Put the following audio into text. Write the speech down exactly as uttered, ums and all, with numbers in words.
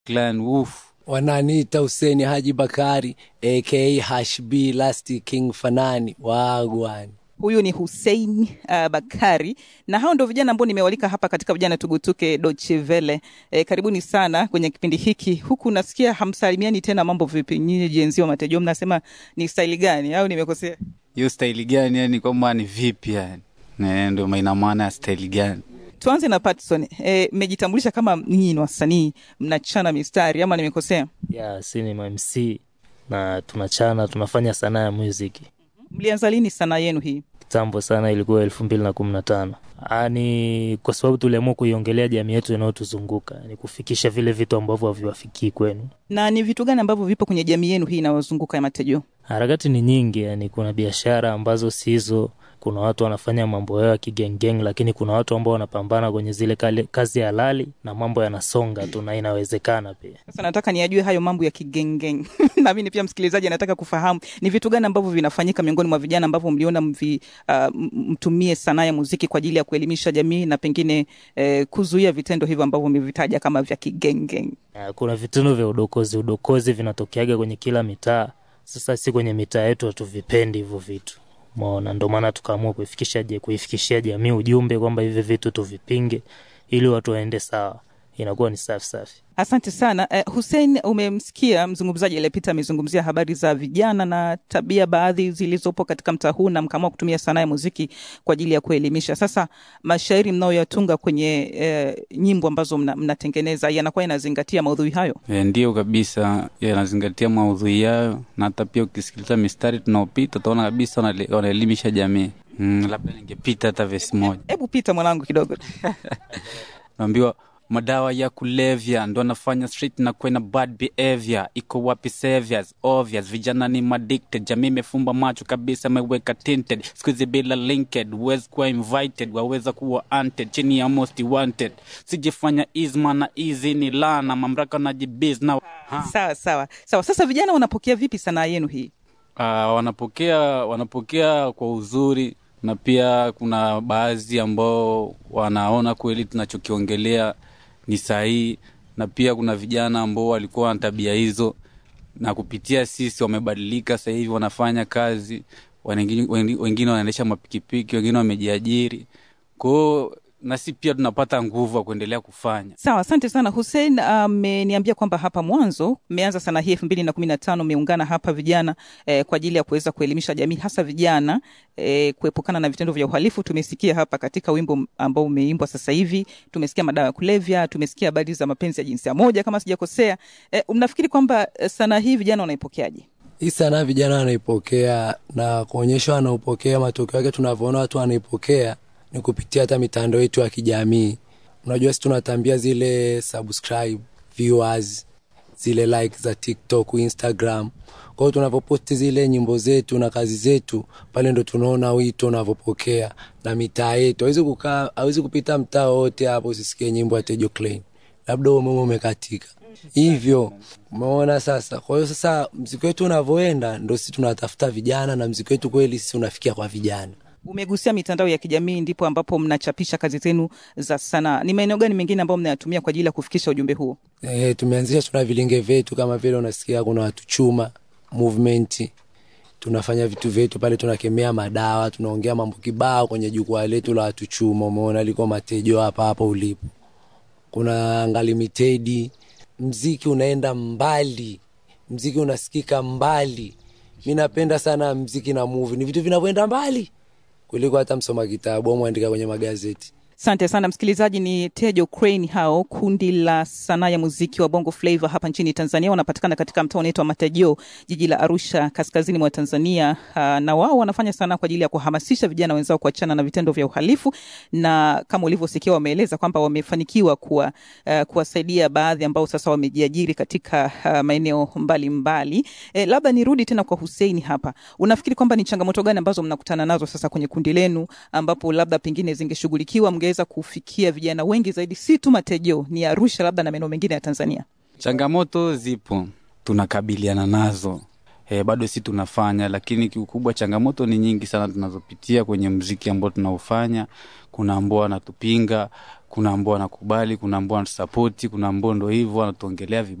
Clan Woof. Wananiita Hussein Haji Bakari aka Hash B Last King Fanani wagwani. Huyu ni Hussein uh, Bakari, na hao ndio vijana ambao nimewalika hapa katika Vijana Tugutuke Deutsche Welle. E, karibuni sana kwenye kipindi hiki. Huku nasikia hamsalimiani tena, mambo vipi? Nyinyi jenzi wa Matejo mnasema ni style gani au nimekosea? Hiyo style gani yani kwamba ni vipi yani? Na ndio maana maana ya style gani? Tuanze na Patson. Eh, mmejitambulisha kama nyinyi ni wasanii, mnachana mistari ama nimekosea? Yeah, si ni M C na tunachana, tunafanya sanaa ya muziki. Mlianza lini sanaa yenu hii? Kitambo sana, ilikuwa elfu mbili na kumi na tano. Ani kwa sababu tuliamua kuiongelea jamii yetu inayotuzunguka, ni kufikisha vile vitu ambavyo haviwafikii kwenu. Na ni vitu gani ambavyo vipo kwenye jamii yenu hii inayozunguka ya Matejo? Harakati ni nyingi, yani kuna biashara ambazo sizo, kuna watu wanafanya mambo yao ya kigengeng, lakini kuna watu ambao wanapambana kwenye zile kale, kazi halali na mambo yanasonga tu na inawezekana pia. Sasa nataka niajue hayo mambo ya kigengeng. Na mimi pia msikilizaji anataka kufahamu ni vitu gani ambavyo vinafanyika miongoni mwa vijana ambavyo mliona mvi, uh, mtumie sanaa ya muziki kwa ajili ya kuelimisha jamii na pengine eh, kuzuia vitendo hivyo ambavyo mmevitaja kama vya kigengeng. Kuna vitendo vya udokozi, udokozi vinatokeaga kwenye kila mitaa. Sasa si kwenye mitaa yetu hatuvipendi hivyo vitu. Maana ndio maana tukaamua kuifikisha je kuifikishia jamii ujumbe kwamba hivi vitu tuvipinge ili watu waende sawa. Inakuwa ni safi safi. Asante sana. Uh, Hussein, umemsikia mzungumzaji aliyepita amezungumzia habari za vijana na tabia baadhi zilizopo katika mtaa huu na mkaamua kutumia sanaa ya muziki kwa ajili ya kuelimisha. Sasa mashairi mnayoyatunga kwenye uh, nyimbo ambazo mnatengeneza mna yanakuwa yanazingatia maudhui hayo? E, ndio kabisa, yanazingatia maudhui hayo, na hata pia ukisikiliza mistari tunaopita utaona kabisa wanaelimisha jamii. Mm, labda ningepita hata verse moja. Hebu pita mwanangu kidogo. Naambiwa madawa ya kulevya ndo nafanya street na kwena bad behavior. Iko wapi saviors? Obvious. Vijana ni addicted. Jamii imefumba macho kabisa, meweka tinted. Squeeze bila linked. Huwezi kuwa invited, waweza kuwa hunted. Chini ya most wanted. Sijifanya izma na easy ni lana. Mamraka na jibiz na... Sawa, sawa. Sawa, sasa vijana wanapokea vipi sanaa yenu hii? Uh, wanapokea, wanapokea kwa uzuri. Na pia kuna baadhi ambao wanaona kweli tunachokiongelea ni sahihi, na pia kuna vijana ambao walikuwa na tabia hizo na kupitia sisi wamebadilika, sasa hivi wanafanya kazi, wengine wengine wanaendesha mapikipiki, wengine wamejiajiri. Kwa hiyo na sisi pia tunapata nguvu ya kuendelea kufanya. Sawa, asante sana Hussein. Ameniambia um, kwamba hapa mwanzo mmeanza sana hii elfu mbili na kumi na tano, meungana hapa vijana eh, kwa ajili ya kuweza kuelimisha jamii, hasa vijana eh, kuepukana na vitendo vya uhalifu. Tumesikia hapa katika wimbo ambao umeimbwa sasa hivi, tumesikia madawa ya kulevya, tumesikia habari za mapenzi ya jinsia moja kama sijakosea. Eh, mnafikiri kwamba sana hii vijana wanaipokeaje? Hii sana vijana wanaipokea, na kuonyesha wanaupokea, matokeo yake tunavyoona watu wanaipokea ni kupitia hata mitandao yetu ya kijamii. Unajua sisi tunatambia zile subscribe, viewers, zile like za TikTok, Instagram. Kwa hiyo tunapoposti zile nyimbo zetu na kazi zetu, pale ndo tunaona wito unavopokea na mitaa yetu. Hawezi kukaa, hawezi kupita mtaa wote hapo usisikie nyimbo ya Tejo Clan. Labda umeme umekatika. Hivyo, umeona sasa. Kwa hiyo sasa muziki wetu unavoenda ndo sisi tunatafuta vijana, na muziki wetu kweli sisi unafikia kwa vijana. Umegusia mitandao ya kijamii, ndipo ambapo mnachapisha kazi zenu za sanaa. Ni maeneo gani mengine ambayo mnayatumia kwa ajili ya kufikisha ujumbe huo? Eh, tumeanzisha tuna vilinge vyetu kama vile unasikia kuna watu chuma movement. Tunafanya vitu vyetu pale, tunakemea madawa, tunaongea mambo kibao kwenye jukwaa letu la watu chuma. Umeona liko Matejo hapa hapa ulipo. Kuna Unlimited. Muziki unaenda mbali. Muziki unasikika mbali. Mimi napenda sana muziki na movie. Ni vitu vinavyoenda mbali kuliko hata msoma kitabu au muandika kwenye magazeti. Asante sana msikilizaji, ni Tejo Clan hao, kundi la sanaa ya muziki wa Bongo Flava hapa nchini Tanzania. Wanapatikana katika mtaa unaitwa Matejo, jiji la Arusha, kaskazini mwa Tanzania. Uh, na wao wanafanya sanaa kwa ajili ya kuhamasisha vijana wenzao kuachana na vitendo vya uhalifu, na kama ulivyosikia wameeleza kwamba wamefanikiwa kuwa uh, kuwasaidia baadhi ambao sasa wamejiajiri katika uh, maeneo mbalimbali. Eh, labda nirudi tena kwa Hussein hapa. Unafikiri kwamba ni changamoto gani ambazo mnakutana nazo sasa kwenye kundi lenu, ambapo labda pengine zingeshughulikiwa mngeweza kufikia vijana wengi zaidi, si tu Matejo, ni Arusha labda na maeneo mengine ya Tanzania? Changamoto zipo, tunakabiliana nazo. E, bado si tunafanya, lakini kiukubwa changamoto ni nyingi sana tunazopitia kwenye muziki ambao tunaufanya. Kuna ambao wanatupinga, kuna ambao wanakubali, kuna ambao wanasupporti, kuna ambao ndo hivyo wanatuongelea vibaya.